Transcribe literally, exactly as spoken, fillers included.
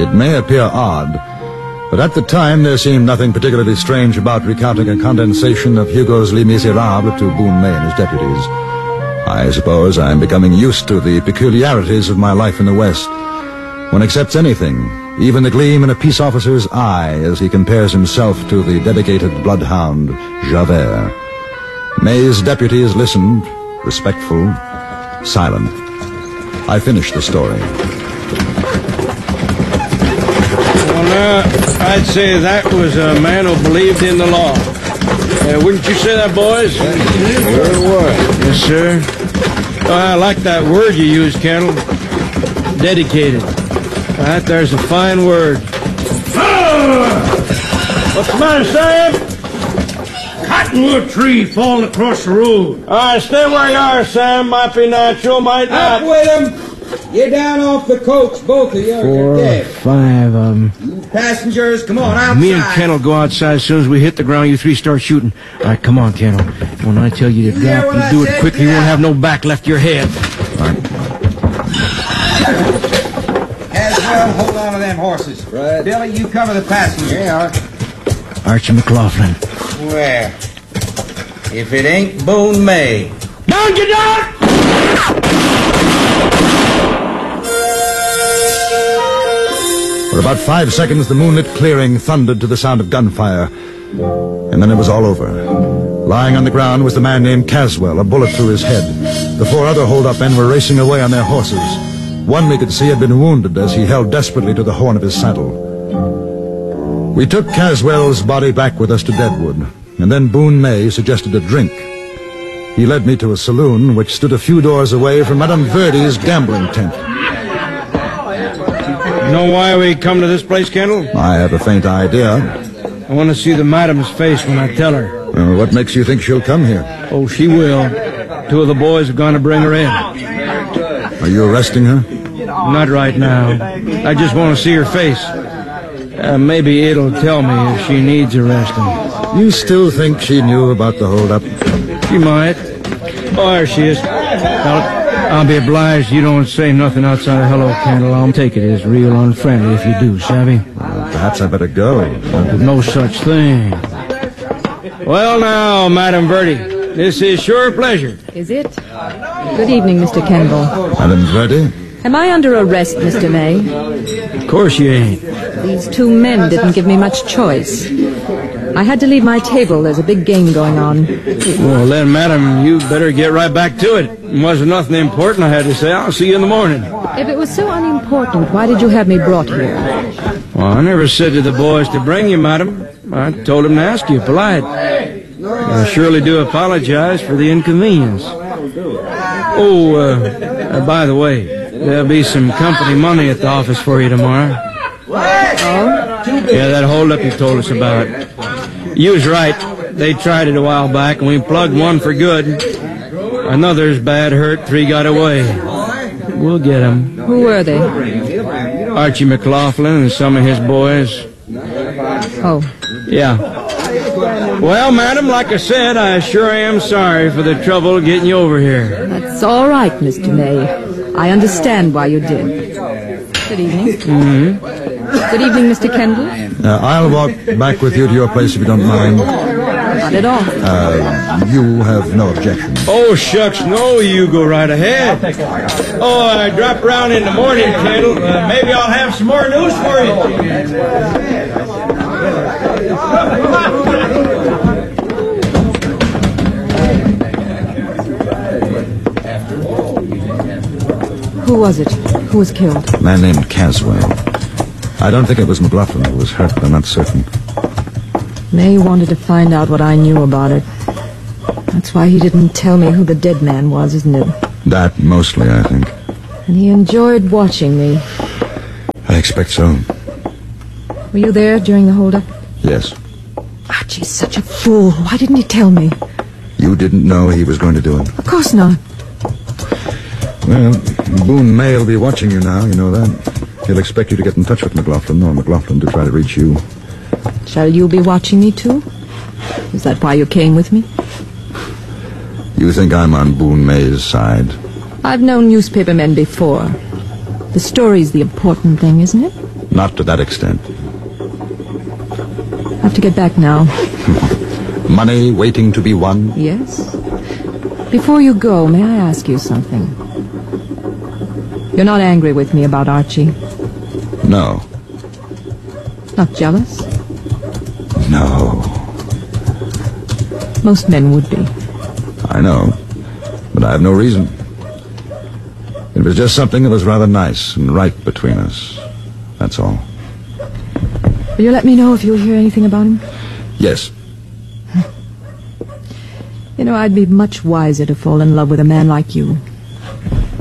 It may appear odd, but at the time there seemed nothing particularly strange about recounting a condensation of Hugo's Les Miserables to Boone May and his deputies. I suppose I am becoming used to the peculiarities of my life in the West. One accepts anything, even the gleam in a peace officer's eye as he compares himself to the dedicated bloodhound Javert. May's deputies listened, respectful, silent. I finished the story. Well, now, I'd say that was a man who believed in the law. Uh, wouldn't you say that, boys? Sure it was. Yes, sir. Oh, I like that word you used, Kendall. Dedicated. That there's a fine word. What's the matter, Sam? Cottonwood tree falling across the road. All right, stay where you are, Sam. Might be natural, might not. Up with them. Get down off the coach, both of you. Four or five of them. You passengers, come on outside. Me and Ken will go outside as soon as we hit the ground. You three start shooting. All right, come on, Ken. When I tell you to You hear drop, what you I do it said? quickly. Get You won't out. have no back left to your head. Caswell, hold on to them horses. Right. Billy, you cover the passenger. Yeah. Archie McLaughlin. Where? If it ain't Boone May. Down, get down! For about five seconds, the moonlit clearing thundered to the sound of gunfire. And then it was all over. Lying on the ground was the man named Caswell, a bullet through his head. The four other hold-up men were racing away on their horses. One we could see had been wounded as he held desperately to the horn of his saddle. We took Caswell's body back with us to Deadwood, and then Boone May suggested a drink. He led me to a saloon which stood a few doors away from Madame Verdi's gambling tent. You know why we come to this place, Kendall? I have a faint idea. I want to see the madam's face when I tell her. Uh, what makes you think she'll come here? Oh, she will. Two of the boys are going to bring her in. Are you arresting her? Not right now. I just want to see her face. Uh, maybe it'll tell me if she needs arresting. You still think she knew about the holdup? She might. Oh, there she is. I'll, I'll be obliged you don't say nothing outside of hello, Kendall. I'll take it as real unfriendly if you do, savvy? Well, perhaps I better go. No such thing. Well, now, Madam Verdi, this is sure a pleasure. Is it? Good evening, Mister Kendall. Madame Verdi? Am I under arrest, Mister May? Of course you ain't. These two men didn't give me much choice. I had to leave my table. There's a big game going on. Well, then, madam, you better get right back to it. It wasn't nothing important I had to say. I'll see you in the morning. If it was so unimportant, why did you have me brought here? Well, I never said to the boys to bring you, madam. I told them to ask you, polite. I surely do apologize for the inconvenience. Oh, uh, uh, by the way, there'll be some company money at the office for you tomorrow. Oh? Yeah, that holdup you told us about. You was right. They tried it a while back, and we plugged one for good. Another's bad hurt. Three got away. We'll get them. Who were they? Archie McLaughlin and some of his boys. Oh. Yeah. Well, madam, like I said, I sure am sorry for the trouble getting you over here. That's all right, Mister May. I understand why you did. Good evening. Mm-hmm. Good evening, Mister Kendall. Uh, I'll walk back with you to your place if you don't mind. Not at all. Uh, you have no objection. Oh, shucks, no, you go right ahead. Oh, I drop around in the morning, Kendall. Uh, maybe I'll have some more news for you. Who was it? Who was killed? A man named Caswell. I don't think it was McLaughlin who was hurt, but I'm not certain. May wanted to find out what I knew about it. That's why he didn't tell me who the dead man was, isn't it? That mostly, I think. And he enjoyed watching me. I expect so. Were you there during the holdup? Yes. Archie's such a fool. Why didn't he tell me? You didn't know he was going to do it? Of course not. Well, Boone May will be watching you now, you know that. He'll expect you to get in touch with McLaughlin, or McLaughlin to try to reach you. Shall you be watching me, too? Is that why you came with me? You think I'm on Boone May's side? I've known newspaper men before. The story's the important thing, isn't it? Not to that extent. I have to get back now. Money waiting to be won? Yes? Before you go, may I ask you something? You're not angry with me about Archie? No. Not jealous? No. Most men would be. I know. But I have no reason. It was just something that was rather nice and right between us. That's all. Will you let me know if you'll hear anything about him? Yes. You know, I'd be much wiser to fall in love with a man like you.